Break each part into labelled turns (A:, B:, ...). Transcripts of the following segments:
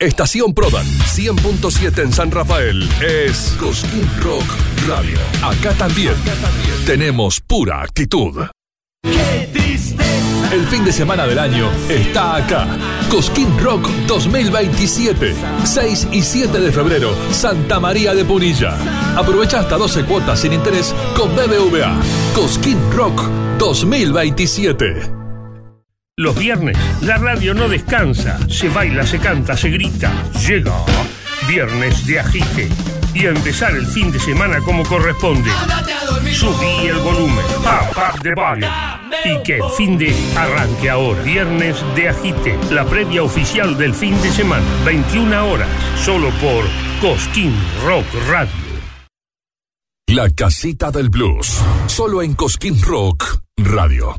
A: Estación Prodan, 100.7 en San Rafael. Es Cosquín Rock Radio. Acá también tenemos pura actitud.
B: ¡Qué tristeza!
A: El fin de semana del año está acá. Cosquín Rock 2027. 6 y 7 de febrero, Santa María de Punilla. Aprovecha hasta 12 cuotas sin interés con BBVA. Cosquín Rock 2027.
C: Los viernes, la radio no descansa. Se baila, se canta, se grita. Llega Viernes de Agite. Y a empezar el fin de semana como corresponde. Subí el volumen. Up the volume. Y que el fin de arranque ahora. Viernes de Agite. La previa oficial del fin de semana. 21 horas. Solo por Cosquín Rock Radio.
A: La Casita del Blues. Solo en Cosquín Rock Radio.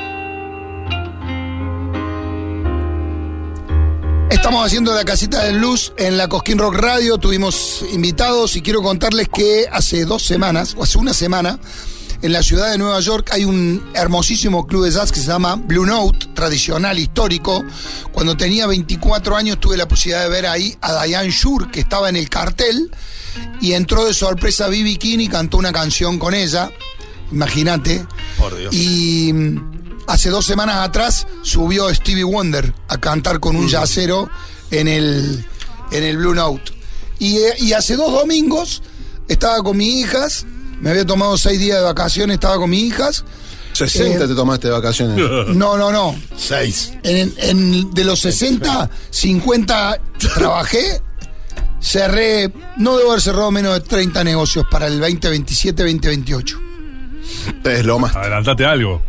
D: Estamos haciendo la Casita del Blues en la Cosquín Rock Radio. Tuvimos invitados y quiero contarles que hace 2 semanas, o hace una semana, en la ciudad de Nueva York hay un hermosísimo club de jazz que se llama Blue Note, tradicional, histórico. Cuando tenía 24 años tuve la posibilidad de ver ahí a Diane Shure, que estaba en el cartel, y entró de sorpresa B.B. King y cantó una canción con ella. Imagínate.
E: Por Dios.
D: Y hace 2 semanas atrás subió Stevie Wonder a cantar con un jazzero en el Blue Note. Y hace 2 domingos estaba con mis hijas, me había tomado 6 días de vacaciones, estaba con mis hijas.
E: 60 te tomaste de vacaciones.
D: No.
E: 6.
D: De los 60, 50 trabajé, cerré, no debo haber cerrado menos de 30 negocios para el 2027, 2028.
E: Es lo más.
A: Adelantate algo.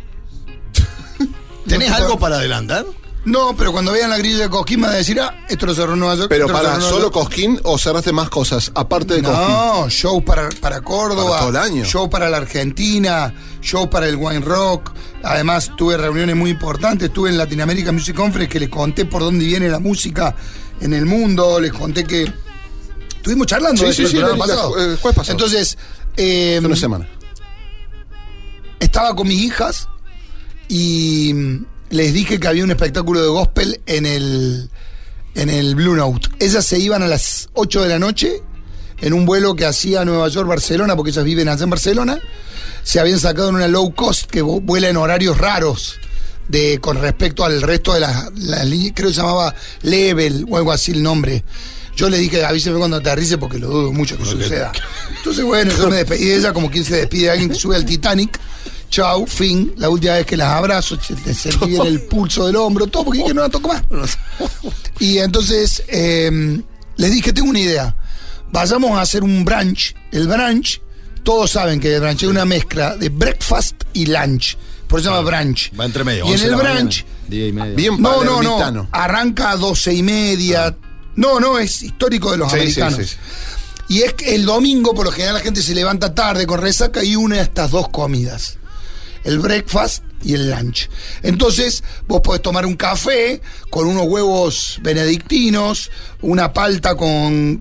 E: ¿Tenés algo para adelantar?
D: No, pero cuando vean la grilla de Cosquín me van a decir, esto lo cerró Nueva York.
E: Pero para solo Cosquín o cerraste más cosas, aparte de Cosquín.
D: No, show para Córdoba,
E: para todo el año.
D: Show para la Argentina, show para el Wine Rock. Además tuve reuniones muy importantes, estuve en Latin American Music Conference que les conté por dónde viene la música en el mundo, les conté que estuvimos charlando de eso el programa pasado.
E: Jueves pasado.
D: Entonces,
E: una semana.
D: Estaba con mis hijas y les dije que había un espectáculo de gospel en el Blue Note. Ellas se iban a las 8 de la noche en un vuelo que hacía Nueva York-Barcelona, porque ellas viven allá en Barcelona. Se habían sacado en una low cost que vuela en horarios raros con respecto al resto de las líneas. Creo que se llamaba Level o algo así el nombre. Yo le dije, avíseme cuando aterrice porque lo dudo mucho que suceda. Entonces, bueno, yo me despedí de ella como quien se despide de alguien que sube al Titanic. Chau, fin. La última vez que las abrazo, sentí bien el pulso del hombro, todo, porque dije, no la toco más. Y entonces les dije, tengo una idea. Vayamos a hacer un brunch. El brunch, todos saben que el brunch es una mezcla de breakfast y lunch. Por eso se llama brunch.
E: Va entre medio.
D: Y en el brunch,
E: 10:30. Bien
D: no. Arranca a 12:30. No, es histórico de los americanos. Sí. Y es que el domingo, por lo general, la gente se levanta tarde con resaca y une estas 2 comidas. El breakfast y el lunch. Entonces, vos podés tomar un café con unos huevos benedictinos, una palta con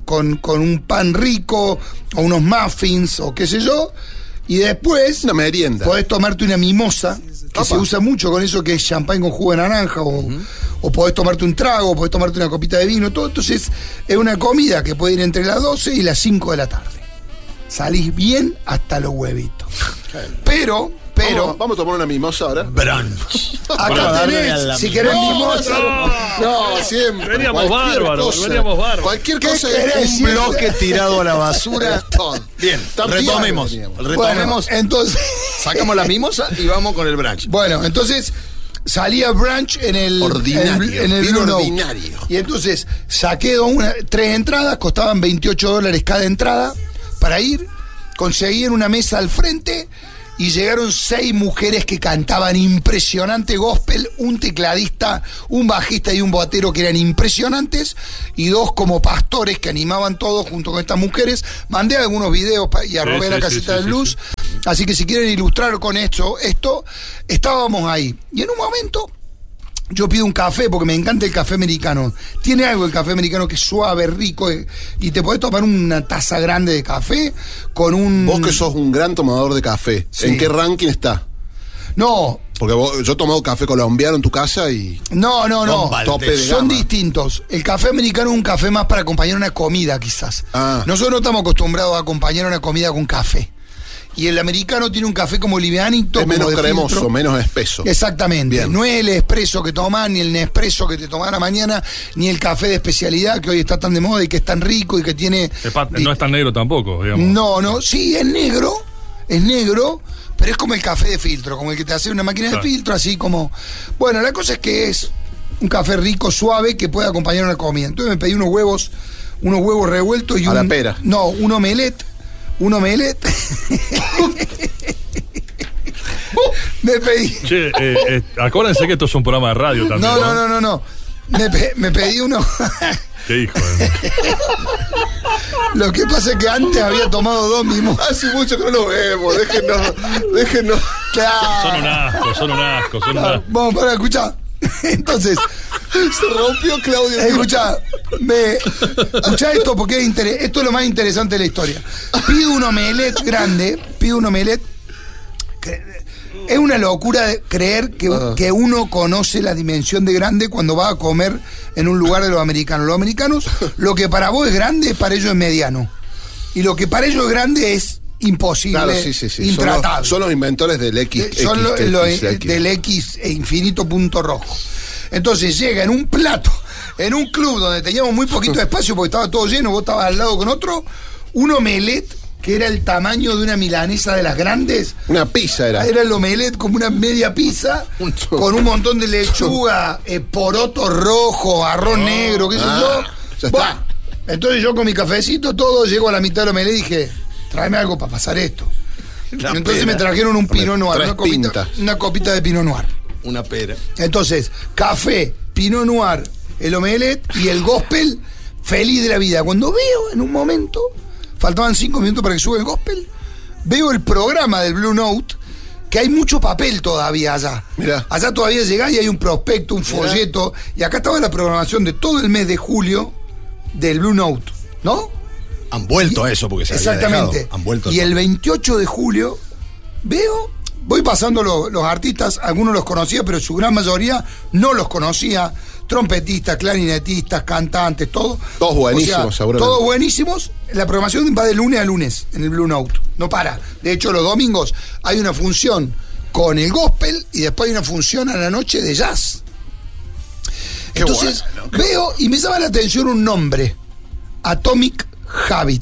D: un pan rico, o unos muffins, o qué sé yo, y después
E: una merienda.
D: Podés tomarte una mimosa, que se usa mucho con eso, que es champán con jugo de naranja, o podés tomarte un trago, podés tomarte una copita de vino, todo. Entonces, es una comida que puede ir entre las 12 y las 5 de la tarde. Salís bien hasta los huevitos. Pero
E: vamos a tomar una mimosa ahora.
D: Brunch. Acá tenés, si querés mimosa.
E: No, siempre.
C: Veníamos bárbaros.
E: Cualquier cosa es un bloque tirado a la basura. Bien, retomemos.
D: Bueno, entonces
E: sacamos la mimosa y vamos con el brunch.
D: Bueno, entonces salía brunch en el
E: ordinario,
D: en el
E: bien
D: Blue
E: ordinario.
D: Note. Y entonces saqué 3 entradas, costaban $28 cada entrada para ir. Conseguí en una mesa al frente. Y llegaron 6 mujeres que cantaban impresionante gospel, un tecladista, un bajista y un boatero que eran impresionantes, y 2 como pastores que animaban todo junto con estas mujeres. Mandé algunos videos y arrobé la Casita del Blues. Así que si quieren ilustrar con esto, estábamos ahí. Y en un momento yo pido un café porque me encanta el café americano. Tiene algo el café americano que es suave, rico, y te podés tomar una taza grande de café con un...
E: Vos que sos un gran tomador de café,
D: Sí.
E: ¿En qué ranking está?
D: No,
E: Porque yo he tomado café colombiano en tu casa y...
D: No.
E: Tope de
D: Son
E: gama.
D: distintos. El café americano es un café más para acompañar una comida, quizás. Nosotros no estamos acostumbrados a acompañar una comida con café. Y el americano tiene un café como livianito.
E: Es menos
D: como de
E: cremoso,
D: filtro.
E: menos espeso.
D: Exactamente.
E: Bien.
D: No es el espresso que tomás, ni el Nespresso que te tomás a la mañana, ni el café de especialidad que hoy está tan de moda y que es tan rico y que tiene...
A: No es tan negro tampoco, digamos.
D: No, sí, es negro, pero es como el café de filtro, como el que te hace una máquina de filtro, así como... Bueno, la cosa es que es un café rico, suave, que puede acompañar una comida. Entonces me pedí unos huevos revueltos y
E: a la pera.
D: No, un omelette. Me pedí...
A: Che, acuérdense que esto es un programa de radio también.
D: No. Me pedí uno...
A: Qué hijo.
D: Lo que pasa es que antes había tomado 2 mismos.
E: Hace mucho que no lo vemos, déjenos.
D: Claro.
A: Son un asco.
D: Vamos, para escuchar. Entonces,
E: se rompió Claudio.
D: Escuchá esto porque esto es lo más interesante de la historia. Pido un omelette grande, es una locura creer que uno conoce la dimensión de grande cuando va a comer en un lugar de los americanos. Los americanos, lo que para vos es grande, para ellos es mediano. Y lo que para ellos es grande es imposible,
E: claro, sí.
D: intratable.
E: Son los inventores del X.
D: Son del X e infinito punto rojo. Entonces llega en un plato, en un club donde teníamos muy poquito espacio porque estaba todo lleno, vos estabas al lado con otro, un omelette que era el tamaño de una milanesa de las grandes.
E: Una pizza era.
D: Era el omelette como una media pizza, con un montón de lechuga, poroto rojo, arroz negro, qué sé yo.
E: Ya está.
D: Entonces yo con mi cafecito todo, llego a la mitad del omelette y dije, tráeme algo para pasar esto. Entonces me trajeron un Pinot Noir, una copita de Pinot Noir.
E: Una pera.
D: Entonces, café, Pinot Noir, el omelette y el gospel, feliz de la vida. Cuando veo en un momento, faltaban 5 minutos para que suba el gospel, veo el programa del Blue Note, que hay mucho papel todavía allá.
E: Mirá.
D: Allá todavía llegás y hay un prospecto, un folleto, y acá estaba la programación de todo el mes de julio del Blue Note, ¿no?
F: Han vuelto a eso porque se había
D: Exactamente.
F: dejado. Han vuelto
D: y el 28 de julio voy pasando los artistas, algunos los conocía, pero su gran mayoría no los conocía. Trompetistas, clarinetistas, cantantes, todo.
E: Todos buenísimos, seguramente.
D: Todos buenísimos. La programación va de lunes a lunes en el Blue Note. No para. De hecho, los domingos hay una función con el gospel y después hay una función a la noche de jazz. Entonces, veo y me llama la atención un nombre. Atomic Habit.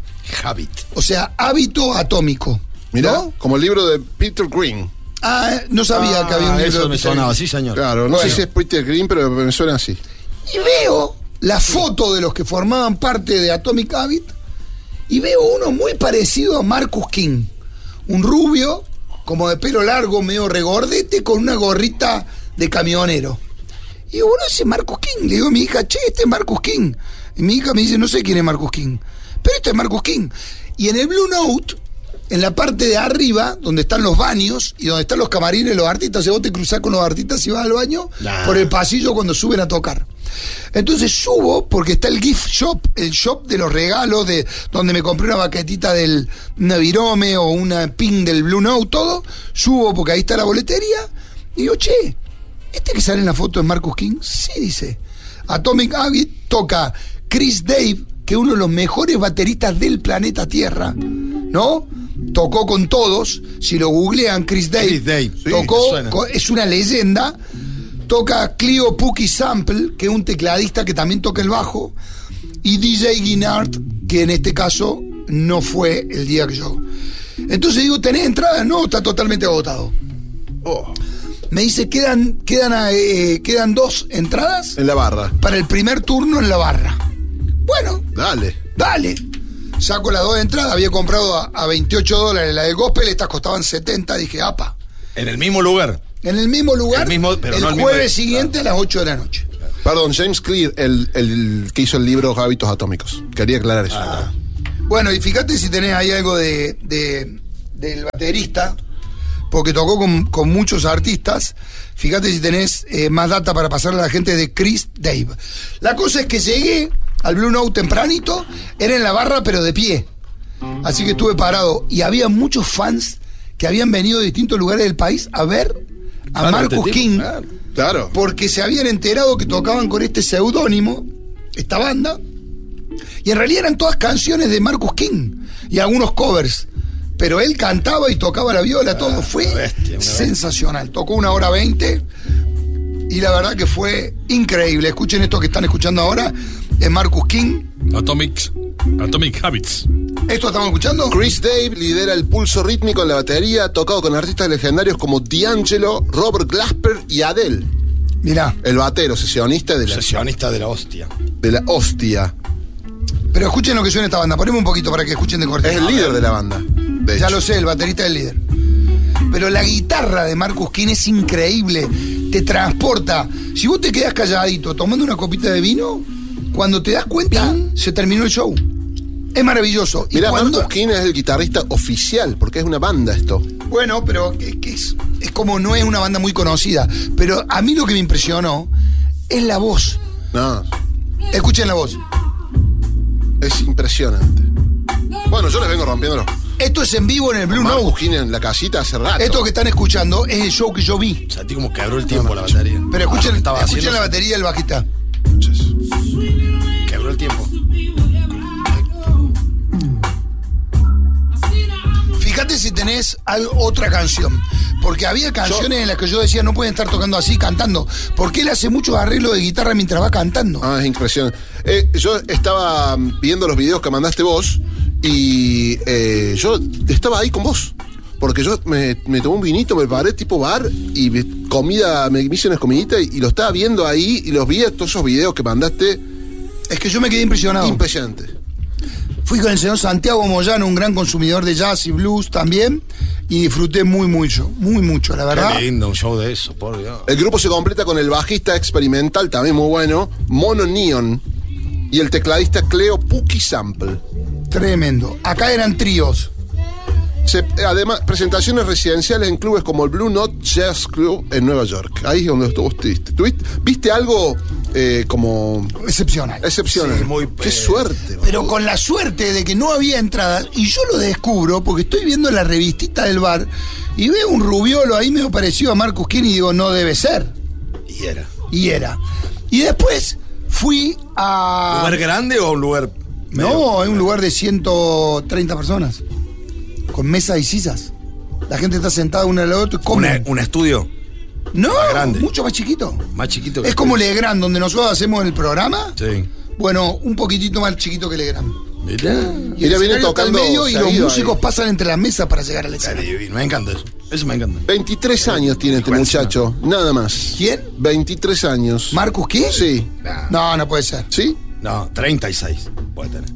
D: O sea, hábito atómico.
E: Mirá,
D: ¿no?
E: como el libro de Peter Green.
D: No sabía que había un libro
F: eso
D: de
F: me
D: Peter
F: sonaba,
D: Green.
F: sí señor.
E: Claro, no sé si es Peter Green, pero me suena así.
D: Y veo la foto de los que formaban parte de Atomic Habit y veo uno muy parecido a Marcus King. Un rubio, como de pelo largo, medio regordete, con una gorrita de camionero. Y digo, bueno, ese es Marcus King. Le digo a mi hija, che, este es Marcus King. Y mi hija me dice, no sé quién es Marcus King, pero este es Marcus King. Y en el Blue Note, en la parte de arriba, donde están los baños y donde están los camarines de los artistas, o sea, vos te cruzás con los artistas y vas al baño por el pasillo cuando suben a tocar. Entonces subo porque está el gift shop, el shop de los regalos, de donde me compré una baquetita del Navirome o una pin del Blue Note, todo. Subo porque ahí está la boletería y digo, che, ¿este que sale en la foto es Marcus King? Sí, dice. Atomic Habit toca Chris Dave, que es uno de los mejores bateristas del planeta Tierra, ¿no? Tocó con todos. Si lo googlean, Chris Dave
F: sí,
D: tocó, es una leyenda. Toca Clio Puki Sample, que es un tecladista que también toca el bajo, y DJ Guinard, que en este caso no fue el día que yo. Entonces digo, ¿tenés entradas? No, está totalmente agotado. Me dice, quedan 2 entradas
E: En la barra.
D: para el primer turno en la barra. Bueno, dale. Saco las 2 entradas, había comprado a $28 la del gospel, estas costaban 70, dije, apa.
F: En el mismo lugar.
D: En el mismo lugar,
F: pero
D: el
F: no el
D: jueves
F: mismo,
D: siguiente a las 8 de la noche.
E: Perdón, James Clear, el que hizo el libro Hábitos Atómicos. Quería aclarar eso.
D: Bueno, y fíjate si tenés ahí algo del baterista, porque tocó con muchos artistas. Fíjate si tenés más data para pasarle a la gente de Chris Dave. La cosa es que llegué al Blue Note tempranito, era en la barra pero de pie. Así que estuve parado y había muchos fans que habían venido de distintos lugares del país a ver a Marcus King.
E: Claro.
D: Porque se habían enterado que tocaban con este seudónimo, esta banda, y en realidad eran todas canciones de Marcus King y algunos covers, pero él cantaba y tocaba la viola, todo. Fue sensacional. Tocó 1 hora 20 y la verdad que fue increíble. Escuchen esto que están escuchando ahora, es Marcus King.
A: Atomic Habits.
D: ¿Esto estamos escuchando?
E: Chris Dave lidera el pulso rítmico en la batería, ha tocado con artistas legendarios como D'Angelo, Robert Glasper y Adele.
D: Mirá.
E: El batero, sesionista de la
F: hostia.
E: De la hostia.
D: Pero escuchen lo que suena esta banda. Poneme un poquito para que escuchen de corte.
E: Es el líder de la banda.
D: Ya lo sé, el baterista es el líder. Pero la guitarra de Marcus King es increíble. Te transporta. Si vos te quedás calladito tomando una copita de vino, cuando te das cuenta, se terminó el show. Es maravilloso.
E: Mirá,
D: cuando...
E: Marcus King es el guitarrista oficial, porque es una banda esto.
D: Bueno, pero es como no es una banda muy conocida. Pero a mí lo que me impresionó es la voz.
E: No.
D: Escuchen la voz.
E: Es impresionante. Bueno, yo les vengo rompiéndolo.
D: Esto es en vivo en el Blue Note.
E: Marcus King en la casita hace rato.
D: Esto que están escuchando es el show que yo vi.
F: O sea, a ti como quebró el tiempo la batería.
D: Pero escuchen la batería del bajista.
F: Quebró el tiempo.
D: Fíjate si tenés otra canción. Porque había canciones en las que yo decía no pueden estar tocando así, cantando. Porque él hace muchos arreglos de guitarra mientras va cantando.
E: Ah, es impresionante. Yo estaba viendo los videos que mandaste vos y yo estaba ahí con vos. Porque yo me tomé un vinito, me paré tipo bar y me hice unas comiditas y lo estaba viendo ahí y los vi todos esos videos que mandaste.
D: Es que yo me quedé impresionado.
E: Impresionante.
D: Fui con el señor Santiago Moyano, un gran consumidor de jazz y blues también, y disfruté muy mucho, la verdad.
F: Qué lindo un show de eso, por Dios.
E: El grupo se completa con el bajista experimental, también muy bueno, Mono Neon, y el tecladista Cleo Puki Sample.
D: Tremendo. Acá eran tríos.
E: Además, presentaciones residenciales en clubes como el Blue Note Jazz Club en Nueva York. Ahí es donde estuviste. ¿Viste algo como...
D: Excepcional.
E: Excepcional. Sí, qué suerte.
D: Pero con la suerte de que no había entradas, y yo lo descubro porque estoy viendo la revistita del bar y veo un rubiolo ahí medio parecido a Marcus King y digo, no debe ser. Y era. Y después fui a...
F: ¿Un lugar grande o un lugar...?
D: No, es un lugar de 130 personas. Con mesas y sillas. La gente está sentada una al lado y come.
F: ¿Un estudio?
D: No,
F: más grande.
D: Mucho más chiquito.
F: Más chiquito que
D: es como Legrand, donde nosotros hacemos el programa.
F: Sí.
D: Bueno, un poquitito más chiquito que Legrand.
F: Mirá.
D: Y el viene tocando al medio y los músicos
E: ahí
D: pasan entre las mesas para llegar al escenario.
F: Me encanta eso. Eso me encanta.
E: 23 años tiene este muchacho, nada más.
D: ¿Quién?
E: 23 años.
D: ¿Marcus King?
E: Sí.
D: No puede ser.
E: ¿Sí?
F: No, 36 puede tener.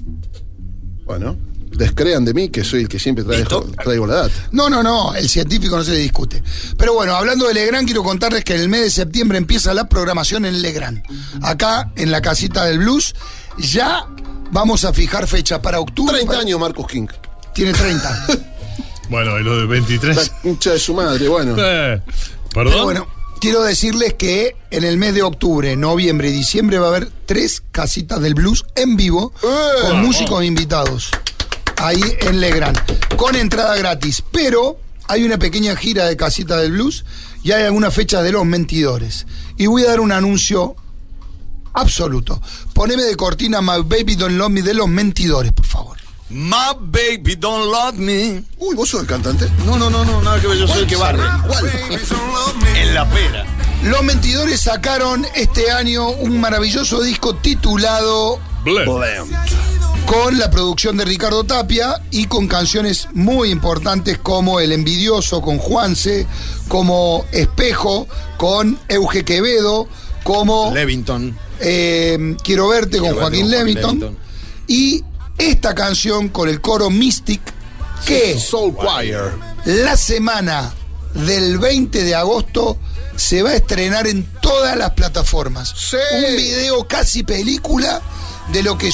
E: Bueno, descrean de mí que soy el que siempre traigo la data.
D: No, el científico no se le discute. Pero bueno, hablando de Legrand, quiero contarles que en el mes de septiembre empieza la programación en Legrand. Acá, en la casita del blues, ya vamos a fijar fecha para octubre.
E: 30 años Marcus King.
D: Tiene 30.
A: Bueno, y lo de 23.
E: La hincha de su madre, bueno.
A: ¿Perdón?
D: Pero bueno, quiero decirles que en el mes de octubre, noviembre y diciembre va a haber 3 casitas del blues en vivo con músicos invitados. Ahí en Legrand, con entrada gratis. Pero hay una pequeña gira de casita del blues y hay algunas fechas de Los Mentidores. Y voy a dar un anuncio absoluto. Poneme de cortina My Baby Don't Love Me de Los Mentidores, por favor.
F: My baby don't love me.
E: Uy, ¿vos sos el cantante?
F: No, nada que ver, yo soy el que barre.
E: ¿Cuál?
F: En la pera.
D: Los Mentidores sacaron este año un maravilloso disco titulado
A: Blend.
D: con la producción de Ricardo Tapia y con canciones muy importantes como El Envidioso con Juanse, como Espejo con Euge Quevedo, como
F: Levington.
D: Quiero Verte con Joaquín Levington y esta canción con el coro Mystic que
E: Soul Choir.
D: la semana del 20 de agosto se va a estrenar en todas las plataformas.
E: Sí.
D: Un video casi película de lo que